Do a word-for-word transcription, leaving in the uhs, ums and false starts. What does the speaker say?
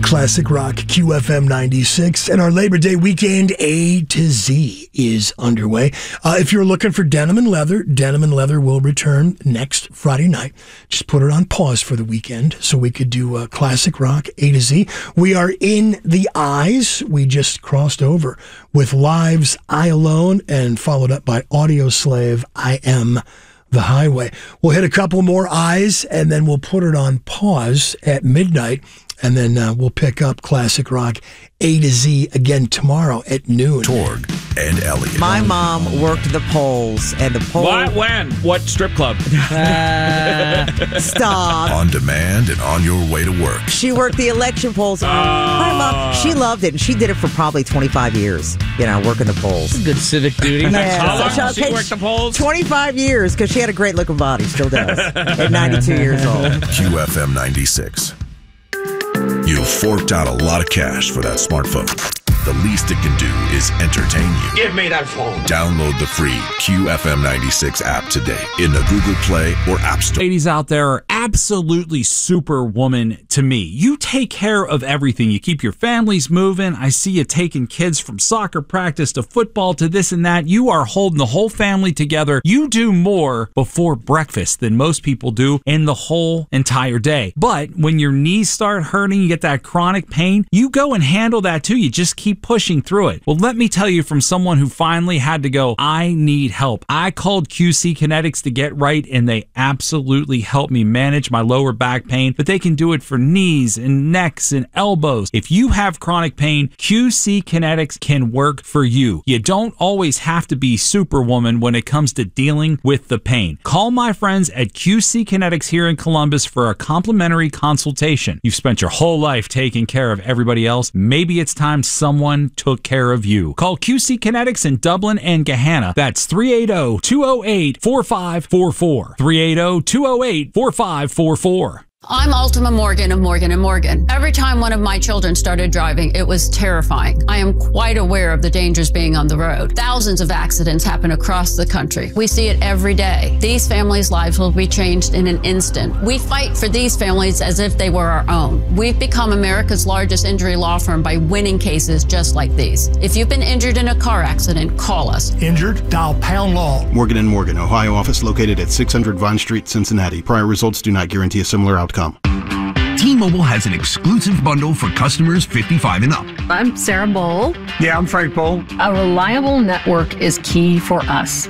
Classic Rock Q F M ninety-six, and our Labor Day weekend A to Z is underway. Uh, if you're looking for Denim and Leather, Denim and Leather will return next Friday night. Just put it on pause for the weekend so we could do uh, Classic Rock A to Z. We are in the Eyes. We just crossed over with Live's I Alone and followed up by Audio Slave, I Am the Highway. We'll hit a couple more Eyes and then we'll put it on pause at midnight. And then uh, we'll pick up Classic Rock A to Z again tomorrow at noon. Torg and Elliot. My mom worked the polls, and the poll. What? When? What strip club? Uh, stop. On demand and on your way to work. She worked the election polls. Uh, My mom, she loved it, and she did it for probably twenty-five years. You know, working the polls. Good civic duty. Yeah. How long So did she okay, work the polls? twenty-five years, because she had a great looking body. Still does. At ninety-two years old. Q F M ninety-six. You forked out a lot of cash for that smartphone. The least it can do is entertain you. Give me that phone. Download the free Q F M ninety-six app today in the Google Play or App Store. Ladies out there are absolutely superwoman to me. You take care of everything. You keep your families moving. I see you taking kids from soccer practice to football to this and that. You are holding the whole family together. You do more before breakfast than most people do in the whole entire day. But when your knees start hurting, you get that chronic pain, you go and handle that too. You just keep pushing through it. Well, let me tell you from someone who finally had to go, I need help. I called Q C Kinetics to get right, and they absolutely helped me manage my lower back pain, but they can do it for knees and necks and elbows. If you have chronic pain, Q C Kinetics can work for you. You don't always have to be superwoman when it comes to dealing with the pain. Call my friends at Q C Kinetics here in Columbus for a complimentary consultation. You've spent your whole life taking care of everybody else. Maybe it's time someone took care of you. Call Q C Kinetics in Dublin and Gahanna. That's three eight zero, two zero eight, four five four four. three eight zero, two zero eight, four five four four. I'm Ultima Morgan of Morgan and Morgan. Every time one of my children started driving, it was terrifying. I am quite aware of the dangers being on the road. Thousands of accidents happen across the country. We see it every day. These families' lives will be changed in an instant. We fight for these families as if they were our own. We've become America's largest injury law firm by winning cases just like these. If you've been injured in a car accident, call us. Injured? Dial pound law. Morgan and Morgan, Ohio office located at six hundred Vine Street, Cincinnati. Prior results do not guarantee a similar outcome. T-Mobile has an exclusive bundle for customers fifty-five and up. I'm Sarah Bowl. Yeah, I'm Frank Bowl. A reliable network is key for us.